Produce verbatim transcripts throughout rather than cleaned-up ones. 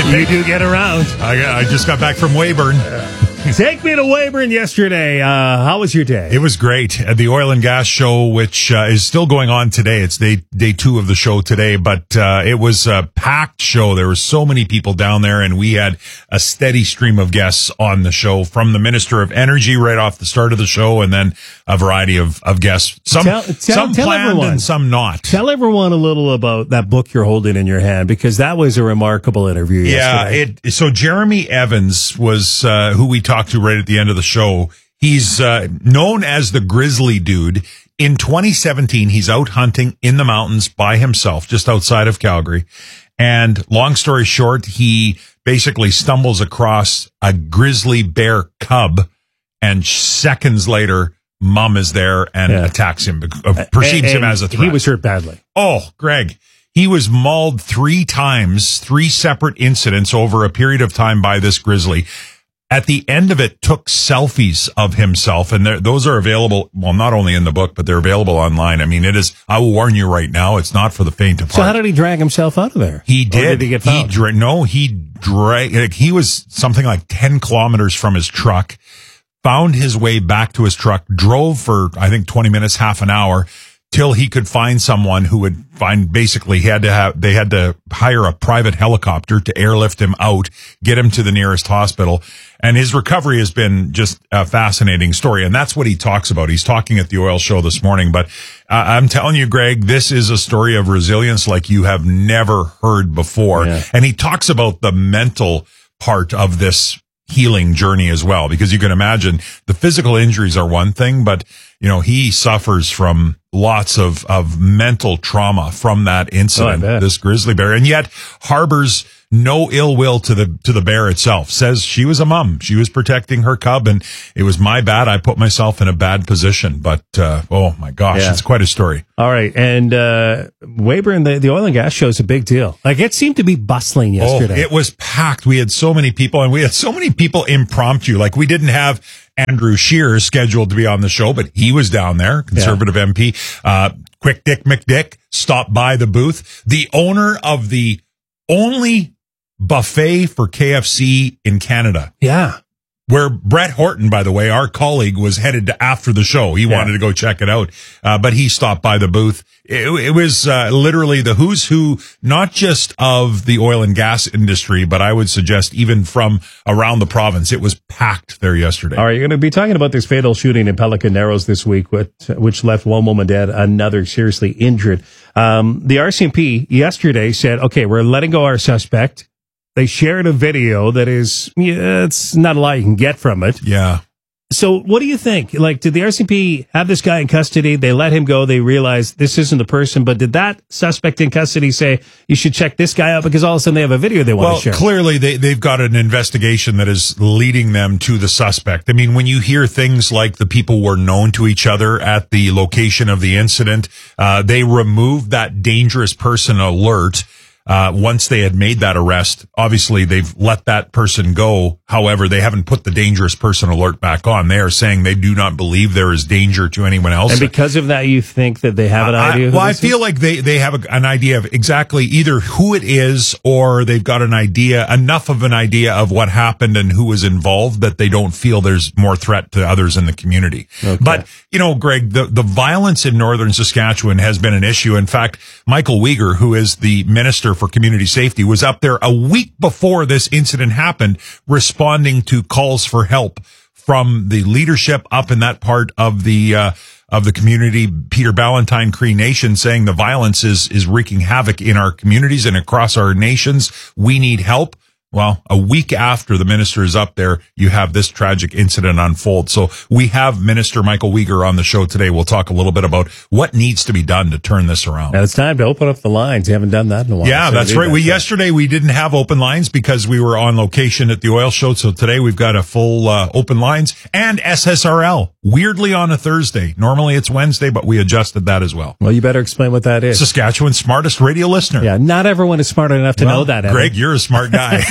You do get around. I, I just got back from Weyburn. Take me to Weyburn yesterday. Uh, how was your day? It was great. At the Oil and Gas Show, which uh, is still going on today. It's day day two of the show today, but uh, it was a packed show. There were so many people down there, and we had a steady stream of guests on the show, from the Minister of Energy right off the start of the show, and then a variety of, of guests. Some, tell, tell, some tell planned everyone, and some not. Tell everyone a little about that book you're holding in your hand, because that was a remarkable interview yesterday. Yeah, it, so Jeremy Evans was uh, who we talked to right at the end of the show. He's uh, known as the Grizzly Dude. In twenty seventeen, he's out hunting in the mountains by himself, just outside of Calgary. And long story short, he basically stumbles across a grizzly bear cub, and seconds later, Mom is there and yeah. attacks him, uh, perceives and, and him as a threat. He was hurt badly. Oh, Greg. He was mauled three times, three separate incidents over a period of time by this grizzly. At the end of it, took selfies of himself, and those are available, well, not only in the book, but they're available online. I mean, it is, I will warn you right now, it's not for the faint of heart. So how did he drag himself out of there? He did. Or did he get found? He dra- no, he dragged, like, he was something like ten kilometers from his truck, found his way back to his truck, drove for, I think, twenty minutes, half an hour, till he could find someone who would find, basically he had to have, they had to hire a private helicopter to airlift him out, get him to the nearest hospital. And his recovery has been just a fascinating story. And that's what he talks about. He's talking at the Oil Show this morning. But uh, I'm telling you, Greg, this is a story of resilience like you have never heard before. Yeah. And he talks about the mental part of this healing journey as well, because you can imagine the physical injuries are one thing, but you know, he suffers from lots of, of mental trauma from that incident, oh, this grizzly bear, and yet harbors no ill will to the, to the bear itself. Says she was a mom. She was protecting her cub, and it was my bad. I put myself in a bad position, but, uh, oh my gosh, yeah. It's quite a story. All right. And, uh, Weyburn, the, the Oil and Gas Show is a big deal. Like, it seemed to be bustling yesterday. Oh, it was packed. We had so many people, and we had so many people impromptu. Like, we didn't have Andrew Scheer scheduled to be on the show, but he was down there, conservative yeah. M P. Uh, Quick Dick McDick stopped by the booth. The owner of the only buffet for K F C in Canada. Yeah. Where Brett Horton, by the way, our colleague, was headed to after the show. He yeah. wanted to go check it out. Uh, but he stopped by the booth. It, it was uh, literally the who's who, not just of the oil and gas industry, but I would suggest even from around the province. It was packed there yesterday. All right, you're going to be talking about this fatal shooting in Pelican Narrows this week, which, which left one woman dead, another seriously injured. Um, the R C M P yesterday said, okay, we're letting go our suspect. They shared a video that is, yeah, it's not a lot you can get from it. Yeah. So what do you think? Like, did the R C M P have this guy in custody? They let him go. They realized this isn't the person. But did that suspect in custody say, you should check this guy out? Because all of a sudden they have a video they want well, to share. Well, clearly they, they've got an investigation that is leading them to the suspect. I mean, when you hear things like the people were known to each other at the location of the incident, uh, they removed that dangerous person alert. Uh, once they had made that arrest, obviously they've let that person go. However, they haven't put the dangerous person alert back on. They are saying they do not believe there is danger to anyone else. And because of that, you think that they have an idea? I, well, I feel is? like they, they have a, an idea of exactly either who it is, or they've got an idea, enough of an idea of what happened and who was involved that they don't feel there's more threat to others in the community. Okay. But, you know, Greg, the, the violence in northern Saskatchewan has been an issue. In fact, Michael Uyghur, who is the minister for community safety, was up there a week before this incident happened, responding to calls for help from the leadership up in that part of the uh, of the community. Peter Ballantyne, Cree Nation, saying the violence is is wreaking havoc in our communities and across our nations. We need help. Well, a week after the minister is up there, you have this tragic incident unfold. So we have Minister Michael Uyghur on the show today. We'll talk a little bit about what needs to be done to turn this around. Now it's time to open up the lines. You haven't done that in a while. Yeah, so that's right. That we time. Yesterday we didn't have open lines because we were on location at the oil show. So today we've got a full uh, open lines and S S R L. Weirdly on a Thursday. Normally it's Wednesday, but we adjusted that as well. Well, you better explain what that is. Saskatchewan's smartest radio listener. Yeah, not everyone is smart enough to well, know that. Greg, Evan. you're a smart guy.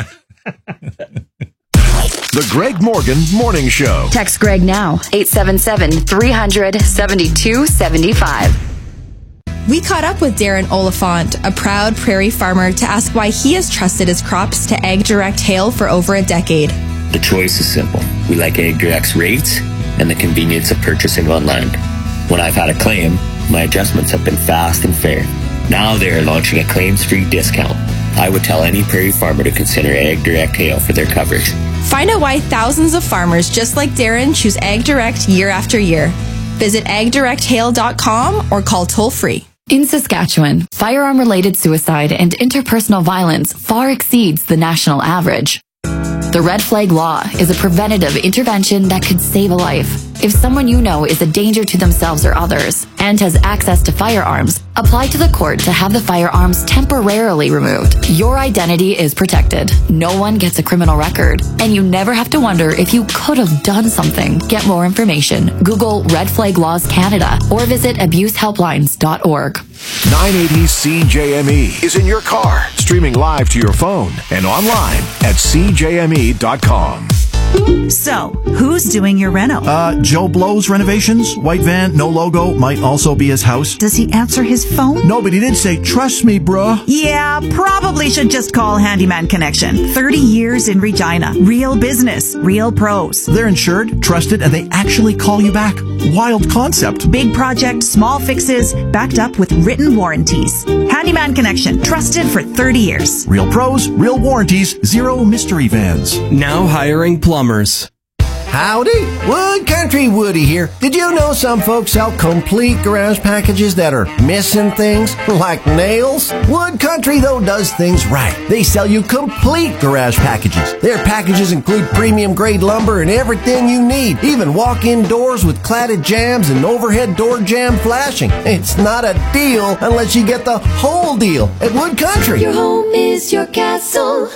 The Greg Morgan Morning Show. Text Greg now, eight seven seven, three hundred, seventy-two seventy-five. We caught up with Darren Oliphant, a proud prairie farmer, to ask why he has trusted his crops to AgDirect Hail for over a decade. The choice is simple. We like AgDirect's rates and the convenience of purchasing online. When I've had a claim, my adjustments have been fast and fair. Now they are launching a claims-free discount. I would tell any prairie farmer to consider AgDirect Hail for their coverage. Find out why thousands of farmers just like Darren choose AgDirect year after year. Visit ag direct hail dot com or call toll-free. In Saskatchewan, firearm-related suicide and interpersonal violence far exceeds the national average. The Red Flag Law is a preventative intervention that could save a life. If someone you know is a danger to themselves or others and has access to firearms, apply to the court to have the firearms temporarily removed. Your identity is protected. No one gets a criminal record, and you never have to wonder if you could have done something. Get more information. Google Red Flag Laws Canada or visit abuse helplines dot org. nine eighty C J M E is in your car, streaming live to your phone and online at C J M E dot com. So, who's doing your reno? Uh, Joe Blow's renovations. White van, no logo, might also be his house. Does he answer his phone? No, but he did say, trust me, bruh. Yeah, probably should just call Handyman Connection. thirty years in Regina. Real business, real pros. They're insured, trusted, and they actually call you back. Wild concept. Big project, small fixes, backed up with written warranties. Handyman Connection, trusted for thirty years. Real pros, real warranties, zero mystery vans. Now hiring plumbers. Howdy, Wood Country Woody here. Did you know some folks sell complete garage packages that are missing things, like nails? Wood Country, though, does things right. They sell you complete garage packages. Their packages include premium grade lumber and everything you need, even walk-in doors with cladded jambs and overhead door jamb flashing. It's not a deal unless you get the whole deal at Wood Country. Your home is your castle.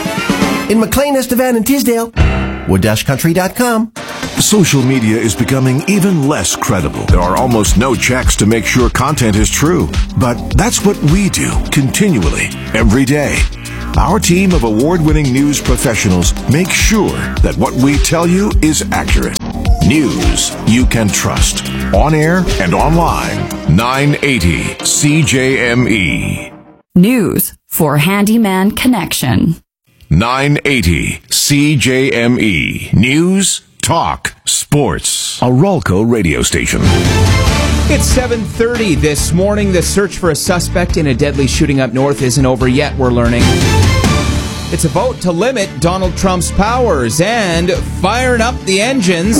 In McLean, Estevan, and Tisdale. wood country dot com. Social media is becoming even less credible. There are almost no checks to make sure content is true. But that's what we do continually, every day. Our team of award-winning news professionals make sure that what we tell you is accurate. News you can trust. On air and online. nine eighty C J M E. News for Handyman Connection. nine eighty C J M E. News, talk, sports. A Rolco radio station. It's seven thirty this morning. The search for a suspect in a deadly shooting up north isn't over yet, we're learning. It's a vote to limit Donald Trump's powers and firing up the engines.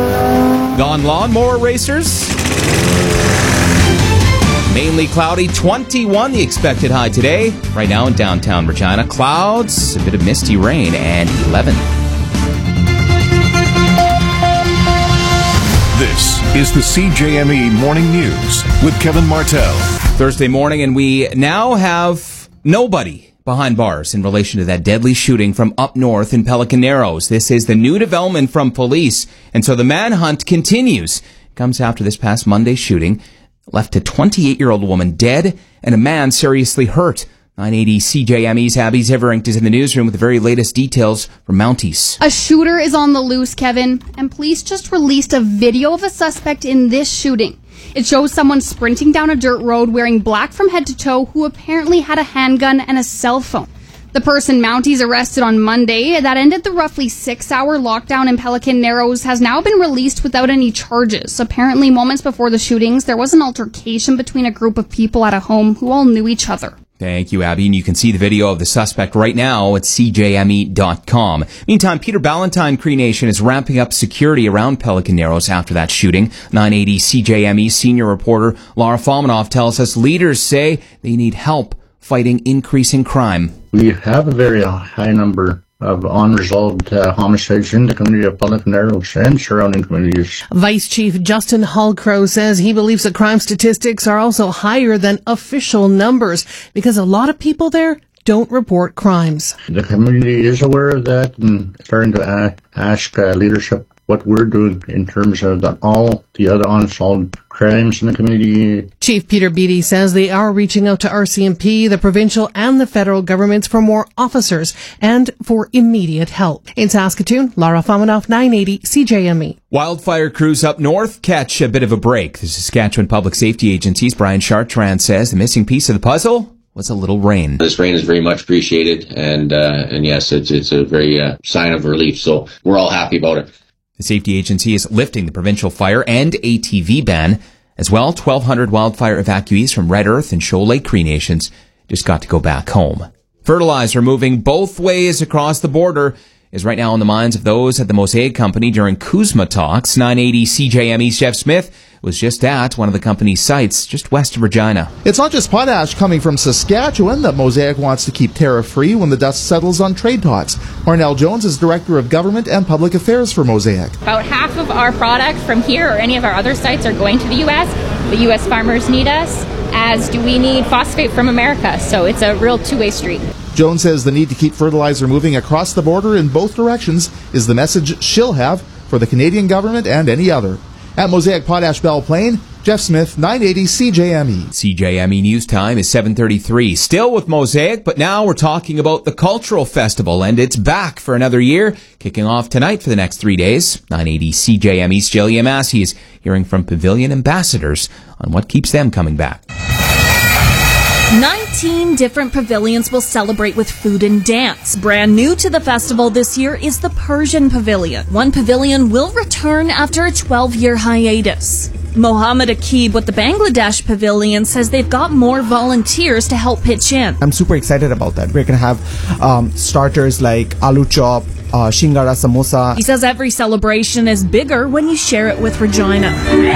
Gone lawnmower racers. Mainly cloudy, twenty-one the expected high today. Right now in downtown Regina, clouds, a bit of misty rain, and eleven. This is the C J M E Morning News with Kevin Martell. Thursday morning, and we now have nobody behind bars in relation to that deadly shooting from up north in Pelican Narrows. This is the new development from police, and so the manhunt continues. It comes after this past Monday shooting left a twenty-eight-year-old woman dead and a man seriously hurt. nine eighty C J M E's Abby Zeverink is in the newsroom with the very latest details from Mounties. A shooter is on the loose, Kevin, and police just released a video of a suspect in this shooting. It shows someone sprinting down a dirt road wearing black from head to toe who apparently had a handgun and a cell phone. The person Mounties arrested on Monday that ended the roughly six-hour lockdown in Pelican Narrows has now been released without any charges. Apparently, moments before the shootings, there was an altercation between a group of people at a home who all knew each other. Thank you, Abby. And you can see the video of the suspect right now at C J M E dot com. Meantime, Peter Ballantyne Cree Nation is ramping up security around Pelican Narrows after that shooting. nine eighty C J M E senior reporter Laura Falmanoff tells us leaders say they need help fighting increasing crime. We have a very high number of unresolved uh, homicides in the community of Pelican Narrows and surrounding communities. Vice Chief Justin Hallcrow says he believes that crime statistics are also higher than official numbers because a lot of people there don't report crimes. The community is aware of that and starting to uh, ask uh, leadership what we're doing in terms of the, all the other unsolved crimes in the community. Chief Peter Beattie says they are reaching out to R C M P, the provincial and the federal governments for more officers and for immediate help. In Saskatoon, Lara Famanoff, nine eighty C J M E. Wildfire crews up north catch a bit of a break. The Saskatchewan Public Safety Agency's Brian Chartrand says the missing piece of the puzzle was a little rain. This rain is very much appreciated, and uh, and yes, it's it's a very uh, sign of relief. So we're all happy about it. The safety agency is lifting the provincial fire and A T V ban. As well, twelve hundred wildfire evacuees from Red Earth and Shoal Lake Cree Nations just got to go back home. Fertilizer moving both ways across the border is right now on the minds of those at the Mosaic Company during CUSMA talks. nine eighty C J M E's Jeff Smith was just at one of the company's sites just west of Regina. It's not just potash coming from Saskatchewan that Mosaic wants to keep tariff-free when the dust settles on trade talks. Marnell Jones is Director of Government and Public Affairs for Mosaic. About half of our product from here or any of our other sites are going to the U S. The U S farmers need us, as do we need phosphate from America. So it's a real two-way street. Jones says the need to keep fertilizer moving across the border in both directions is the message she'll have for the Canadian government and any other. At Mosaic Potash Belle Plaine, Jeff Smith, nine eighty C J M E. C J M E News Time is seven thirty-three. Still with Mosaic, but now we're talking about the Cultural Festival, and it's back for another year, kicking off tonight for the next three days. nine eighty C J M E's Jillian Massey is hearing from Pavilion ambassadors on what keeps them coming back. nineteen different pavilions will celebrate with food and dance. Brand new to the festival this year is the Persian Pavilion. One pavilion will return after a twelve-year hiatus. Mohammed Akib with the Bangladesh Pavilion says they've got more volunteers to help pitch in. I'm super excited about that. We're going to have um, starters like aloo chop, uh, shingara, samosa. He says every celebration is bigger when you share it with Regina.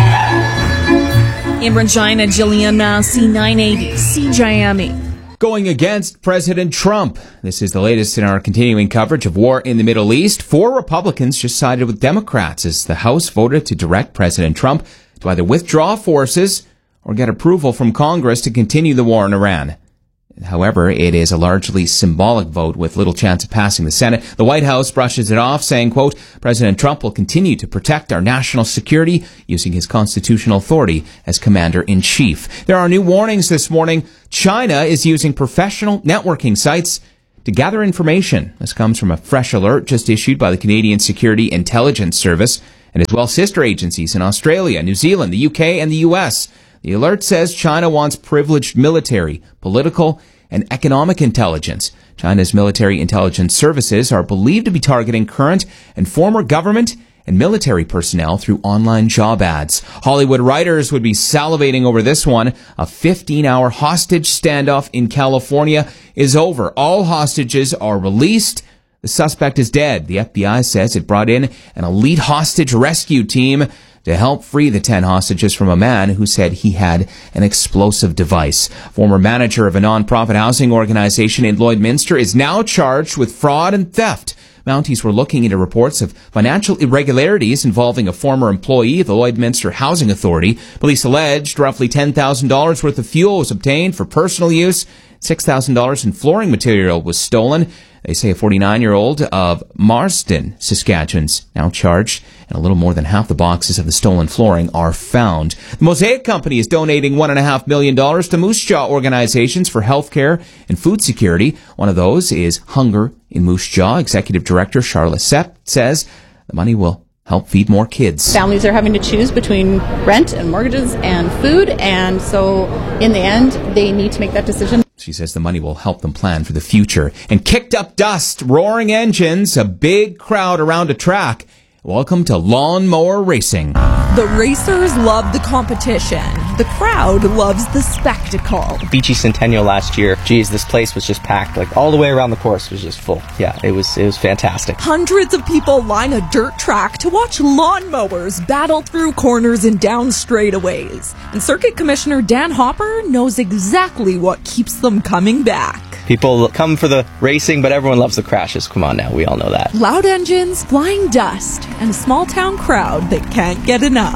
In Regina, Jillian Massey, nine eighty C J M E. Going against President Trump. This is the latest in our continuing coverage of war in the Middle East. Four Republicans just sided with Democrats as the House voted to direct President Trump to either withdraw forces or get approval from Congress to continue the war in Iran. However, it is a largely symbolic vote with little chance of passing the Senate. The White House brushes it off, saying, quote, President Trump will continue to protect our national security using his constitutional authority as commander-in-chief. There are new warnings this morning. China is using professional networking sites to gather information. This comes from a fresh alert just issued by the Canadian Security Intelligence Service and as well sister agencies in Australia, New Zealand, the U K, and the U S. The alert says China wants privileged military, political, and economic intelligence. China's military intelligence services are believed to be targeting current and former government and military personnel through online job ads. Hollywood writers would be salivating over this one. A fifteen-hour hostage standoff in California is over. All hostages are released. The suspect is dead. The F B I says it brought in an elite hostage rescue team to help free the ten hostages from a man who said he had an explosive device. Former manager of a nonprofit housing organization in Lloydminster is now charged with fraud and theft. Mounties were looking into reports of financial irregularities involving a former employee of the Lloydminster Housing Authority. Police alleged roughly ten thousand dollars worth of fuel was obtained for personal use. six thousand dollars in flooring material was stolen. They say a forty-nine-year-old of Marsden, Saskatchewan's now charged, and a little more than half the boxes of the stolen flooring are found. The Mosaic Company is donating one point five million dollars to Moose Jaw organizations for healthcare and food security. One of those is Hunger in Moose Jaw. Executive Director Charlotte Sepp says the money will help feed more kids. Families are having to choose between rent and mortgages and food, and so in the end, they need to make that decision. She says the money will help them plan for the future. And kicked up dust, roaring engines, a big crowd around a track. Welcome to lawnmower racing. The racers love the competition. The crowd loves the spectacle. Beachy Centennial last year, geez, this place was just packed. Like all the way around the course was just full. Yeah, it was it was fantastic. Hundreds of people line a dirt track to watch lawnmowers battle through corners and down straightaways. And Circuit Commissioner Dan Hopper knows exactly what keeps them coming back. People come for the racing, but everyone loves the crashes. Come on now, we all know that. Loud engines, flying dust, and a small town crowd that can't get enough.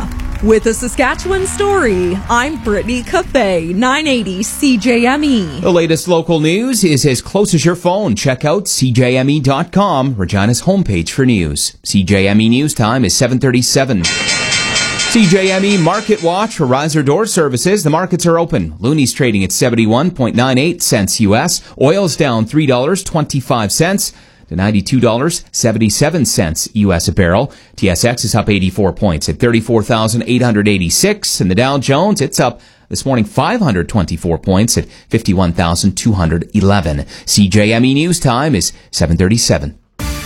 With a Saskatchewan story, I'm Brittany Cafe, nine eighty C J M E. The latest local news is as close as your phone. Check out C J M E dot com, Regina's homepage for news. C J M E News Time is seven thirty-seven. C J M E Market Watch for riser door services. The markets are open. Looney's trading at seventy-one point nine eight cents U S. Oil's down three dollars and twenty-five cents to ninety-two dollars and seventy-seven cents U S a barrel. T S X is up eighty-four points at thirty-four thousand eight hundred eighty-six. And the Dow Jones, it's up this morning five hundred twenty-four points at fifty-one thousand two hundred eleven. C J M E News Time is seven thirty-seven.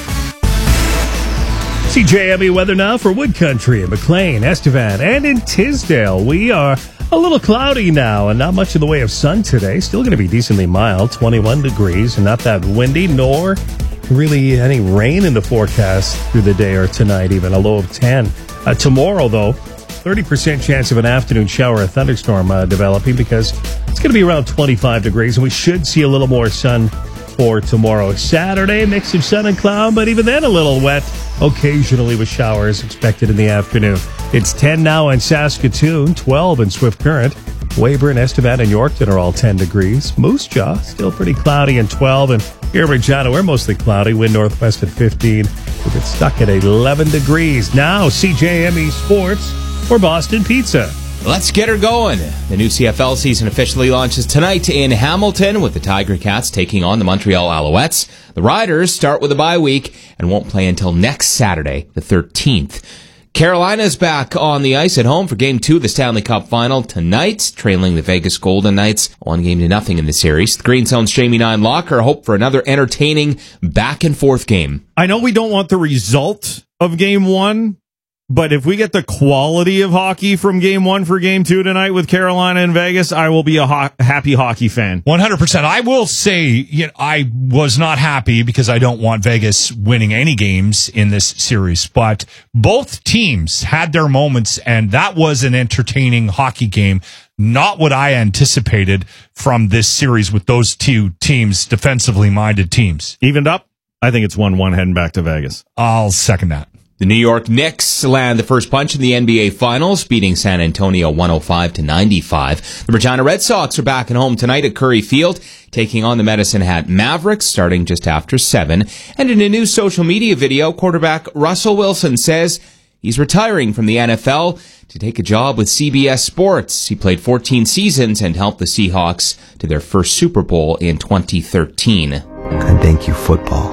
C J M E weather now for Wood Country in McLean, Estevan, and in Tisdale. We are a little cloudy now and not much in the way of sun today. Still going to be decently mild, twenty-one degrees, and not that windy, nor really any rain in the forecast through the day or tonight, even a low of ten. Uh, tomorrow, though, thirty percent chance of an afternoon shower or thunderstorm uh, developing because it's going to be around twenty-five degrees, and we should see a little more sun for tomorrow. Saturday, mix of sun and cloud, but even then a little wet, occasionally with showers expected in the afternoon. It's ten now in Saskatoon, twelve in Swift Current. Weyburn, Estevan, and Yorkton are all ten degrees. Moose Jaw, still pretty cloudy and twelve. And here in Regina, we're mostly cloudy. Wind northwest at fifteen. We get stuck at eleven degrees. Now, C J M E Sports for Boston Pizza. Let's get her going. The new C F L season officially launches tonight in Hamilton with the Tiger Cats taking on the Montreal Alouettes. The Riders start with a bye week and won't play until next Saturday, the thirteenth. Carolina's back on the ice at home for Game two of the Stanley Cup Final tonight, trailing the Vegas Golden Knights one game to nothing in the series. The Green Zone's Jamie Nine Locker hope for another entertaining back-and-forth game. I know we don't want the result of Game one, but if we get the quality of hockey from Game one for Game two tonight with Carolina and Vegas, I will be a ho- happy hockey fan. one hundred percent. I will say, you know, I was not happy because I don't want Vegas winning any games in this series, but both teams had their moments, and that was an entertaining hockey game. Not what I anticipated from this series with those two teams, defensively minded teams. Evened up? I think it's one one heading back to Vegas. I'll second that. The New York Knicks land the first punch in the N B A Finals, beating San Antonio one oh five to ninety-five. The Regina Red Sox are back at home tonight at Curry Field, taking on the Medicine Hat Mavericks, starting just after seven. And in a new social media video, quarterback Russell Wilson says he's retiring from the N F L to take a job with C B S Sports. He played fourteen seasons and helped the Seahawks to their first Super Bowl in twenty thirteen. I thank you, football.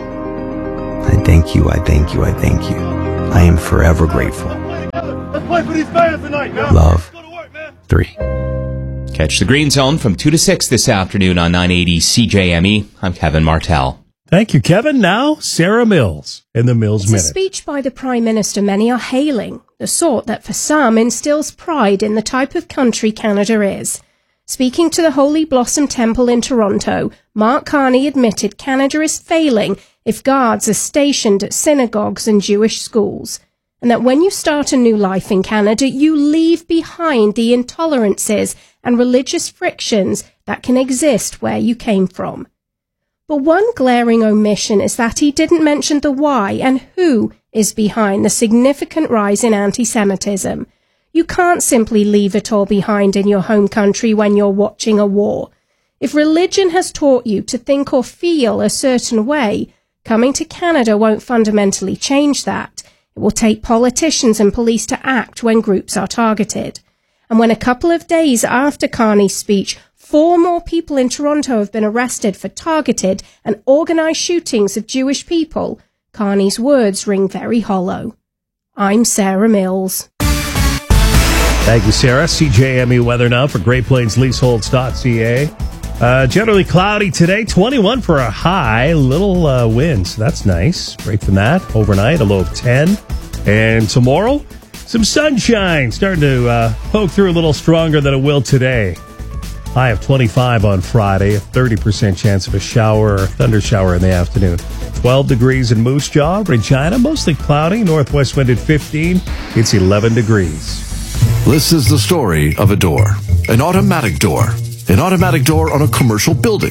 I thank you, I thank you, I thank you. I am forever grateful. Let's play for these fans tonight, man. Love. Three. Catch the Green Zone from two to six this afternoon on nine eighty C J M E. I'm Kevin Martell. Thank you, Kevin. Now, Sarah Mills in the Mills it's Minute. A speech by the Prime Minister many are hailing, the sort that for some instills pride in the type of country Canada is. Speaking to the Holy Blossom Temple in Toronto, Mark Carney admitted Canada is failing if guards are stationed at synagogues and Jewish schools, and that when you start a new life in Canada, you leave behind the intolerances and religious frictions that can exist where you came from. But one glaring omission is that he didn't mention the why and who is behind the significant rise in anti-Semitism. You can't simply leave it all behind in your home country when you're watching a war. If religion has taught you to think or feel a certain way, coming to Canada won't fundamentally change that. It will take politicians and police to act when groups are targeted. And when a couple of days after Carney's speech, four more people in Toronto have been arrested for targeted and organised shootings of Jewish people, Carney's words ring very hollow. I'm Sarah Mills. Thank you, Sarah. C J M E weather now for Great Plains Leaseholds dot C A. Uh, generally cloudy today, twenty-one for a high, little uh, winds. That's nice. Break from that. Overnight, a low of ten. And tomorrow, some sunshine starting to uh, poke through a little stronger than it will today. High of twenty-five on Friday, a thirty percent chance of a shower or thunder shower in the afternoon. twelve degrees in Moose Jaw, Regina, mostly cloudy. Northwest wind at fifteen. It's eleven degrees. This is the story of a door, an automatic door. An automatic door on a commercial building.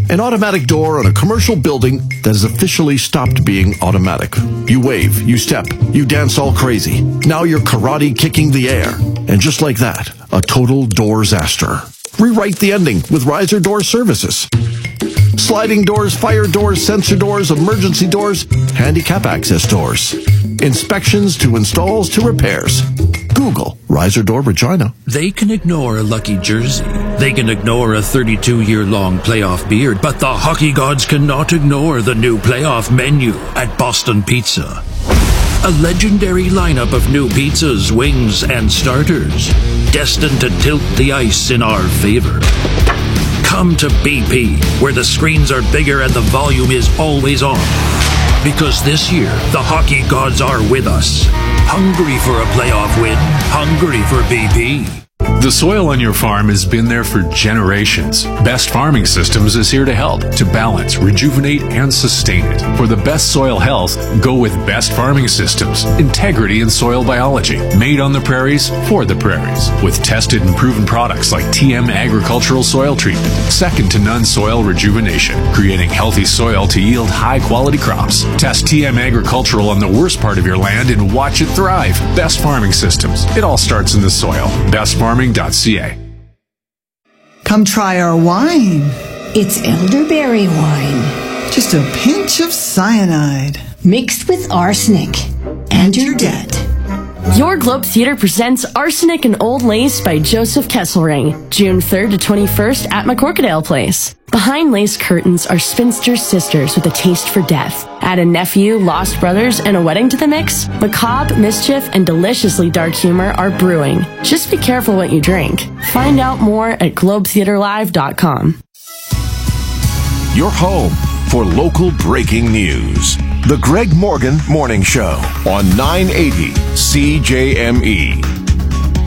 An automatic door on a commercial building that has officially stopped being automatic. You wave, you step, you dance all crazy. Now you're karate kicking the air. And just like that, a total door-saster. Rewrite the ending with Riser Door Services. Sliding doors, fire doors, sensor doors, emergency doors, handicap access doors. Inspections to installs to repairs. Google Riser Door Regina. They can ignore a lucky jersey. They can ignore a thirty-two-year-long playoff beard, but the hockey gods cannot ignore the new playoff menu at Boston Pizza. A legendary lineup of new pizzas, wings, and starters, destined to tilt the ice in our favor. Come to B P, where the screens are bigger and the volume is always on. Because this year, the hockey gods are with us. Hungry for a playoff win, hungry for B P. The soil on your farm has been there for generations. Best Farming Systems is here to help, to balance, rejuvenate, and sustain it. For the best soil health, go with Best Farming Systems. Integrity in soil biology. Made on the prairies, for the prairies. With tested and proven products like T M Agricultural Soil Treatment. Second to none soil rejuvenation. Creating healthy soil to yield high-quality crops. Test T M Agricultural on the worst part of your land and watch it thrive. Best Farming Systems. It all starts in the soil. Best Farming dot c a. Come try our wine. It's elderberry wine. Just a pinch of cyanide. Mixed with arsenic. And you're dead. Your Globe Theater presents Arsenic and Old Lace by Joseph Kesselring, June third to twenty-first at McCorkadale Place. Behind lace curtains are spinster sisters with a taste for death. Add a nephew, lost brothers, and a wedding to the mix? Macabre, mischief, and deliciously dark humor are brewing. Just be careful what you drink. Find out more at globe theater live dot com. Your home for local breaking news. The Greg Morgan Morning Show on nine eighty C J M E.